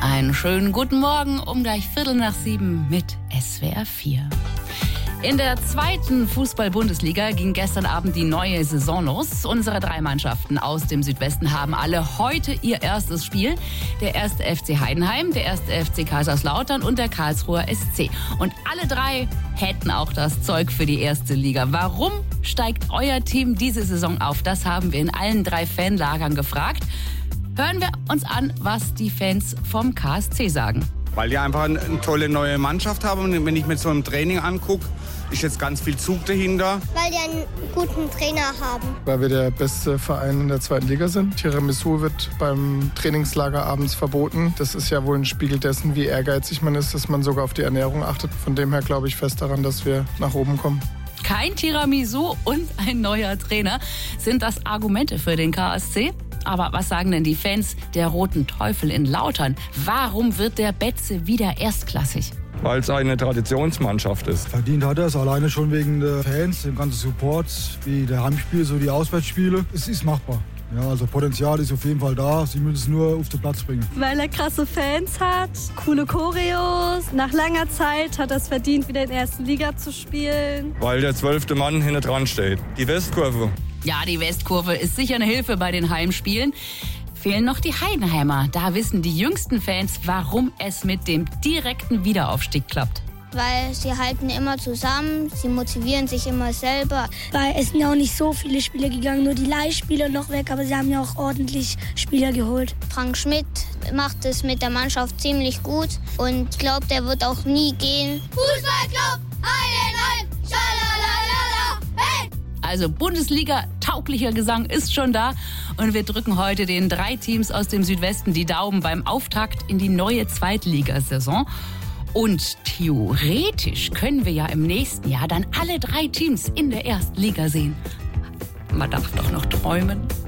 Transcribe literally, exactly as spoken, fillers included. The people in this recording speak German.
Einen schönen guten Morgen um gleich Viertel nach sieben mit S W R vier. In der zweiten Fußball-Bundesliga ging gestern Abend die neue Saison los. Unsere drei Mannschaften aus dem Südwesten haben alle heute ihr erstes Spiel. Der erste F C Heidenheim, der erste F C Kaiserslautern und der Karlsruher S C. Und alle drei hätten auch das Zeug für die erste Liga. Warum steigt euer Team diese Saison auf? Das haben wir in allen drei Fanlagern gefragt. Hören wir uns an, was die Fans vom K S C sagen. Weil die einfach eine tolle neue Mannschaft haben. Und wenn ich mir so ein Training angucke, ist jetzt ganz viel Zug dahinter. Weil die einen guten Trainer haben. Weil wir der beste Verein in der zweiten Liga sind. Tiramisu wird beim Trainingslager abends verboten. Das ist ja wohl ein Spiegel dessen, wie ehrgeizig man ist, dass man sogar auf die Ernährung achtet. Von dem her glaube ich fest daran, dass wir nach oben kommen. Kein Tiramisu und ein neuer Trainer. Sind das Argumente für den K S C? Aber was sagen denn die Fans der Roten Teufel in Lautern? Warum wird der Betze wieder erstklassig? Weil es eine Traditionsmannschaft ist. Verdient hat er es alleine schon wegen der Fans, dem ganzen Support, wie der Heimspiel, so die Auswärtsspiele. Es ist machbar. Ja, also Potenzial ist auf jeden Fall da. Sie müssen es nur auf den Platz bringen. Weil er krasse Fans hat, coole Choreos. Nach langer Zeit hat er es verdient, wieder in der ersten Liga zu spielen. Weil der zwölfte Mann hinter dran steht. Die Westkurve. Ja, die Westkurve ist sicher eine Hilfe bei den Heimspielen. Fehlen noch die Heidenheimer. Da wissen die jüngsten Fans, warum es mit dem direkten Wiederaufstieg klappt. Weil sie halten immer zusammen, sie motivieren sich immer selber. Weil es sind ja auch nicht so viele Spieler gegangen, nur die Leihspieler noch weg, aber sie haben ja auch ordentlich Spieler geholt. Frank Schmidt macht es mit der Mannschaft ziemlich gut und ich glaube, der wird auch nie gehen. Fußballclub Heidenheim, schalalala, hey! Also Bundesliga-tauglicher Gesang ist schon da und wir drücken heute den drei Teams aus dem Südwesten die Daumen beim Auftakt in die neue Zweitligasaison. Und theoretisch können wir ja im nächsten Jahr dann alle drei Teams in der ersten Liga sehen. Man darf doch noch träumen.